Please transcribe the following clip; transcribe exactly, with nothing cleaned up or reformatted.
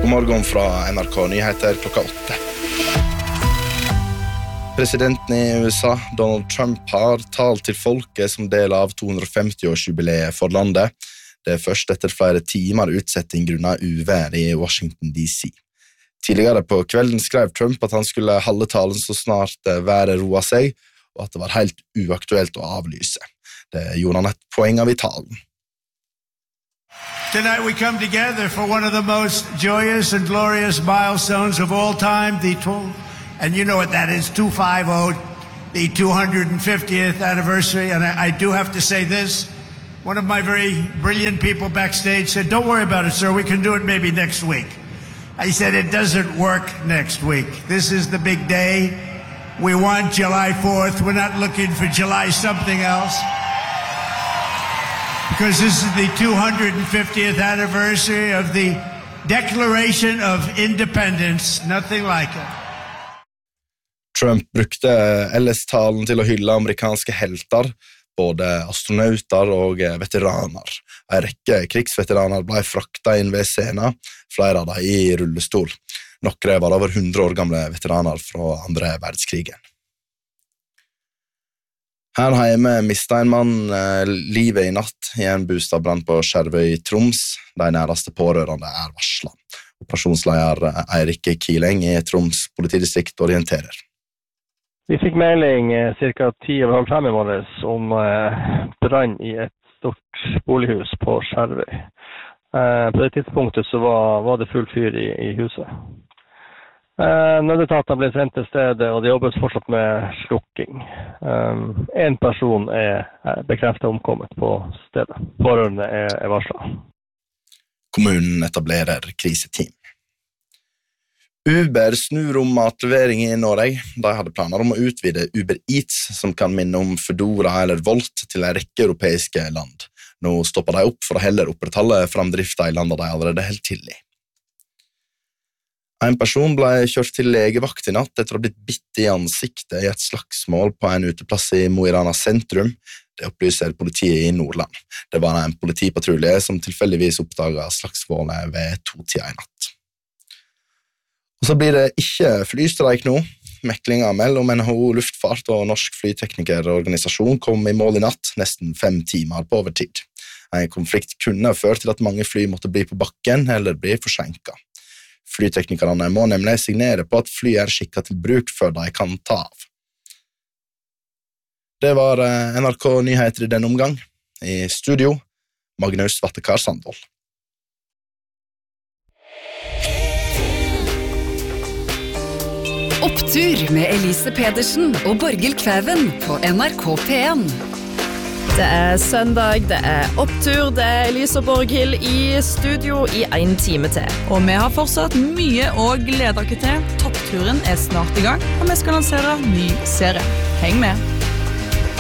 God morgen fra N R K Nyheter klokka åtte. Presidenten i U S A, Donald Trump, har talt til folket som del av to hundre og femti-årsjubileet for landet. Det er først etter flere timer utsetting grunnet uvær i Washington D C. Tidligere på kvelden skrev Trump at han skulle holde talen så snart været roa seg, og at det var helt uaktuelt å avlyse. Det gjorde han et poeng av i talen. Tonight we come together for one of the most joyous and glorious milestones of all time, the tw- and you know what that is, two fifty, the two hundred fiftieth anniversary, and I, I do have to say this, one of my very brilliant people backstage said, don't worry about it, sir, we can do it maybe next week. I said, it doesn't work next week. This is the big day. We want July fourth. We're not looking for July something else. Because this is the two hundred fiftieth anniversary of the Declaration of Independence. Nothing like it. Trump brukte ellers-talen til å hylle amerikanske helter, både astronauter og veteraner. En rekke krigsveteraner ble frakta inn ved scenen, flere av dem i rullestol. Nokre var over hundre år gamle veteraner fra andre verdenskrigen. Her hjemme mistet en mann eh, livet i natt i en bostadbrann på Skjervøy i Troms. De næreste pårørende er varslet. Operasjonsleder Eirik Kileng i Troms politidistrikt orienterer. Vi fikk melding eh, cirka ti over halv fem i morges om eh, brann i et stort bolighus på Skjervøy. Eh, på det tidspunktet så var, var det full fyr i, i huset. Eh, Nødetaten ble sendt til stedet, og det jobbes fortsatt med slukking. Eh, en person er, er bekreftet omkommet på stedet. Pårørende er, er varslet. Kommunen etablerer kriseteam. Uber snur om matlevering i Norge. De hadde planer om å utvide Uber Eats, som kan minne om Foodora eller Volt, til en rekke europeiske land. Nå stopper de opp for å heller opprettholde framdriften i landet de allerede helt til i. En person ble kjørt til legevakt i natt etter å ha blitt bitt i ansiktet i et slagsmål på en uteplass i Mo i Rana sentrum. Det opplyser politiet i Nordland. Det var en politipatrulje som tilfeldigvis oppdaget slagsmålet ved to-tida i natt. Og så blir det ikke flystreik nå. Meklinga mellom N H O Luftfart og Norsk Flyteknikerorganisasjon kom i mål i natt, nesten fem timer på overtid. En konflikt kunne ført til at mange fly måtte bli på bakken eller bli forsinket. Flyteknikerne må nemlig signere på at fly er skikket til bruk før de kan ta av. Det var N R K Nyheter i denne omgang. I studio, Magnus Vattekar Sandvold. Opptur med Elise Pedersen og Borghild Kvæven på N R K P en. Det er søndag, det er opptur, det er Elise og Borghild i studio i en time til. Og vi har fortsatt mye å glede dere til. Toppturen er snart i gang, og vi skal lansere ny serie. Heng med!